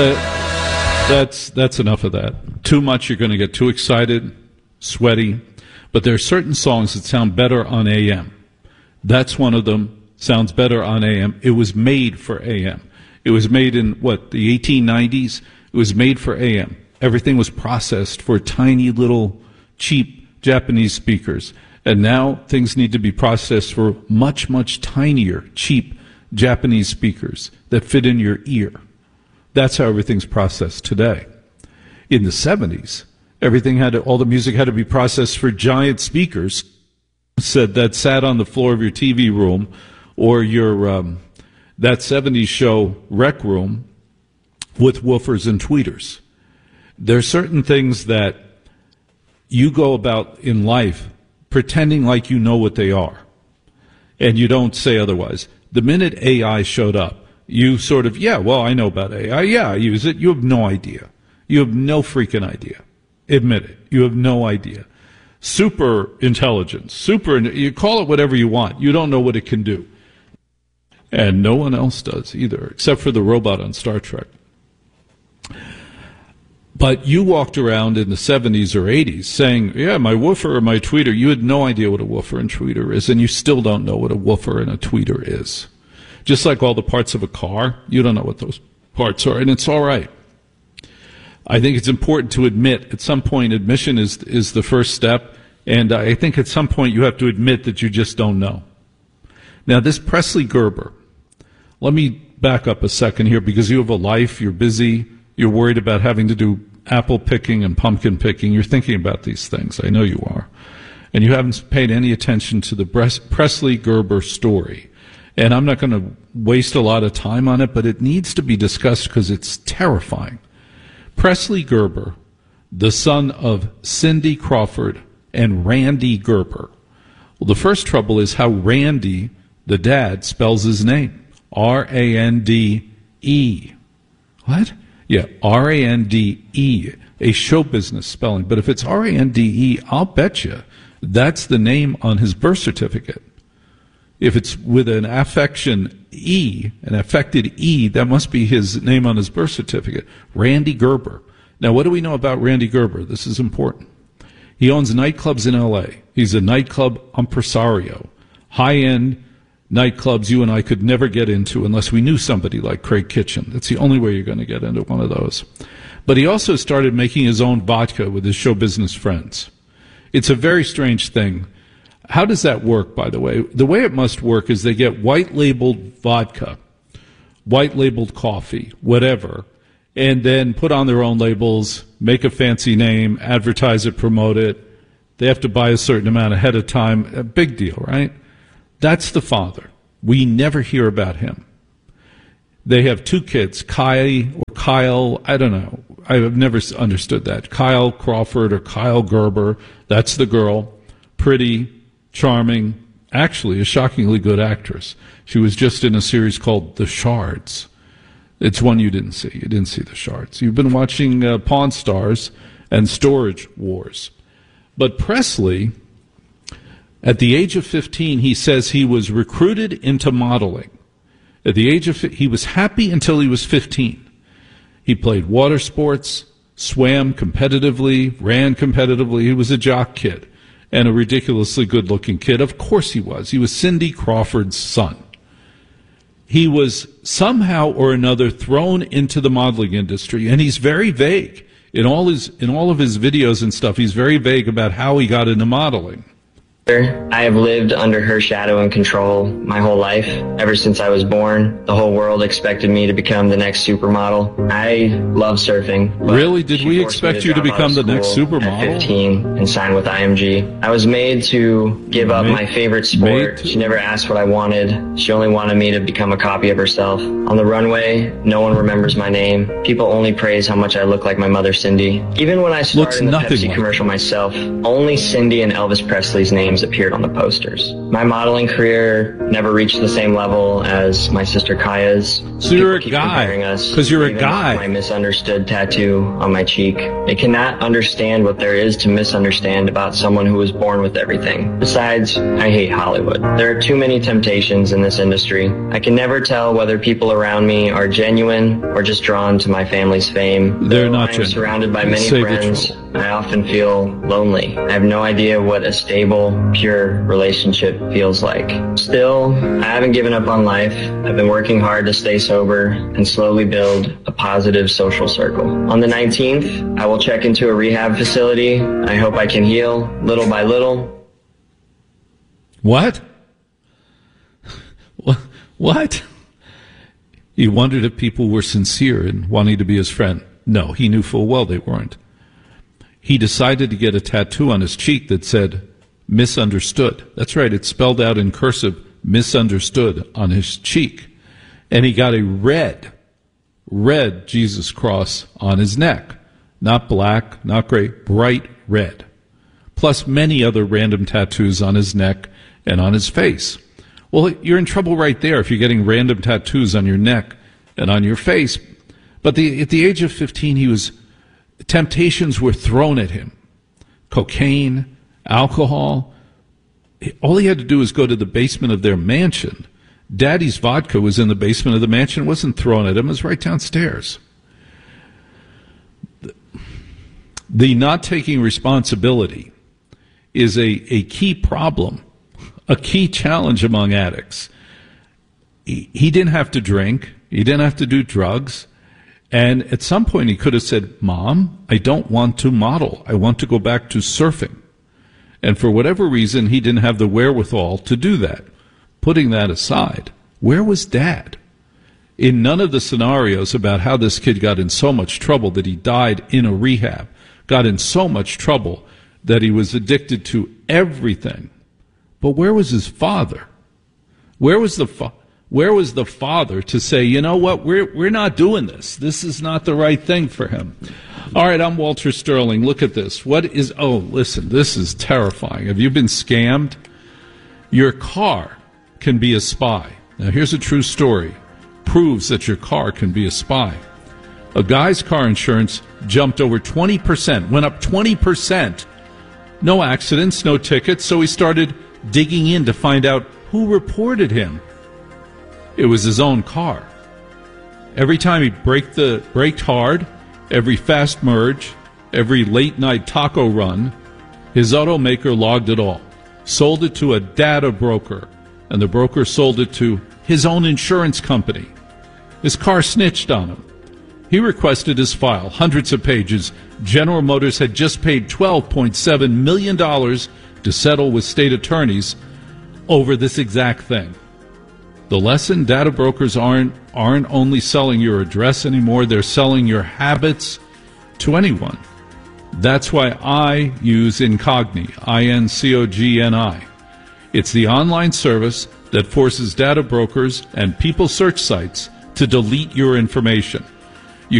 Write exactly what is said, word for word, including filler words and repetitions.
that, that's that's enough of that. Too much, you're going to get too excited, sweaty. But there are certain songs that sound better on A M. That's one of them. Sounds better on A M. It was made for A M. It was made in, what, the eighteen nineties? It was made for A M. Everything was processed for tiny little cheap Japanese speakers. And now things need to be processed for much, much tinier, cheap Japanese speakers that fit in your ear. That's how everything's processed today. In the seventies, everything had to, all the music had to be processed for giant speakers said that sat on the floor of your T V room or your um, that seventies show Rec Room with woofers and tweeters. There are certain things that you go about in life pretending like you know what they are, and you don't say otherwise. The minute A I showed up, you sort of, yeah, well, I know about A I. Yeah, I use it. You have no idea. You have no freaking idea. Admit it. You have no idea. Super intelligence. Super, you call it whatever you want. You don't know what it can do. And no one else does either, except for the robot on Star Trek. But you walked around in the seventies or eighties saying, yeah, my woofer or my tweeter. You had no idea what a woofer and tweeter is, and you still don't know what a woofer and a tweeter is. Just like all the parts of a car, you don't know what those parts are, and it's all right. I think it's important to admit, at some point, admission is is the first step, and I think at some point you have to admit that you just don't know. Now, this Presley Gerber, let me back up a second here, because you have a life, you're busy, you're worried about having to do apple picking and pumpkin picking. You're thinking about these things. I know you are. And you haven't paid any attention to the Presley Gerber story. And I'm not going to waste a lot of time on it, but it needs to be discussed because it's terrifying. Presley Gerber, the son of Cindy Crawford and Randy Gerber. Well, the first trouble is how Randy, the dad, spells his name. R A N D E. What? Yeah, R A N D E, a show business spelling. But if it's R A N D E, I'll bet you that's the name on his birth certificate. If it's with an affection E, an affected E, that must be his name on his birth certificate. Randy Gerber. Now, what do we know about Randy Gerber? This is important. He owns nightclubs in L A. He's a nightclub impresario. High-end nightclubs you and I could never get into unless we knew somebody like Craig Kitchen. That's the only way you're going to get into one of those. But he also started making his own vodka with his show business friends. It's a very strange thing. How does that work, by the way? The way it must work is they get white-labeled vodka, white-labeled coffee, whatever, and then put on their own labels, make a fancy name, advertise it, promote it. They have to buy a certain amount ahead of time. A big deal, right? That's the father. We never hear about him. They have two kids, Kai or Kyle, I don't know. I have never understood that. Kyle Crawford or Kyle Gerber, that's the girl. Pretty, charming, actually a shockingly good actress. She was just in a series called The Shards. It's one you didn't see. You didn't see The Shards. You've been watching uh, Pawn Stars and Storage Wars. But Presley, at the age of fifteen, he says he was recruited into modeling. At the age of he was happy until he was fifteen. He played water sports, swam competitively, ran competitively. He was a jock kid and a ridiculously good-looking kid. Of course he was. He was Cindy Crawford's son. He was somehow or another thrown into the modeling industry, and he's very vague. In all his in all of his videos and stuff, he's very vague about how he got into modeling. I have lived under her shadow and control my whole life. Ever since I was born, the whole world expected me to become the next supermodel. I love surfing. Really? Did we expect you to become the next supermodel? At fifteen and sign with I M G. I was made to give up my favorite sport. She never asked what I wanted. She only wanted me to become a copy of herself. On the runway, no one remembers my name. People only praise how much I look like my mother, Cindy. Even when I started in the Pepsi commercial myself, only Cindy and Elvis Presley's names names appeared on the posters. My modeling career never reached the same level as my sister Kaya's. So you're a guy, because you're a guy. My misunderstood tattoo on my cheek. They cannot understand what there is to misunderstand about someone who was born with everything. Besides, I hate Hollywood. There are too many temptations in this industry. I can never tell whether people around me are genuine or just drawn to my family's fame. They're not I am genuine. surrounded by many Save friends. I often feel lonely. I have no idea what a stable, pure relationship feels like. Still, I haven't given up on life. I've been working hard to stay sober and slowly build a positive social circle. On the nineteenth, I will check into a rehab facility. I hope I can heal little by little. What? What? He wondered if people were sincere in wanting to be his friend. No, he knew full well they weren't. He decided to get a tattoo on his cheek that said, misunderstood. That's right, it's spelled out in cursive, misunderstood, on his cheek. And he got a red, red Jesus cross on his neck. Not black, not gray, bright red. Plus many other random tattoos on his neck and on his face. Well, you're in trouble right there if you're getting random tattoos on your neck and on your face. But the, at the age of fifteen, he was, temptations were thrown at him. Cocaine, alcohol. All he had to do was go to the basement of their mansion. Daddy's vodka was in the basement of the mansion. It wasn't thrown at him. It was right downstairs. The not taking responsibility is a, a key problem, a key challenge among addicts. He, he didn't have to drink. He didn't have to do drugs. And at some point he could have said, Mom, I don't want to model. I want to go back to surfing. And for whatever reason, he didn't have the wherewithal to do that. Putting that aside, where was Dad? In none of the scenarios about how this kid got in so much trouble that he died in a rehab, got in so much trouble that he was addicted to everything. But where was his father? Where was the fa- Where was the father to say, you know what, we're we're not doing this. This is not the right thing for him. All right, I'm Walter Sterling. Look at this. What is, oh, listen, this is terrifying. Have you been scammed? Your car can be a spy. Now, here's a true story. Proves that your car can be a spy. A guy's car insurance jumped over twenty percent, went up twenty percent. No accidents, no tickets, so he started digging in to find out who reported him. It was his own car. Every time he braked the braked hard, every fast merge, every late night taco run, his automaker logged it all, sold it to a data broker, and the broker sold it to his own insurance company. His car snitched on him. He requested his file, hundreds of pages. General Motors had just paid twelve point seven million dollars to settle with state attorneys over this exact thing. The lesson, data brokers aren't aren't only selling your address anymore, they're selling your habits to anyone. That's why I use Incogni, I N C O G N I. It's the online service that forces data brokers and people search sites to delete your information.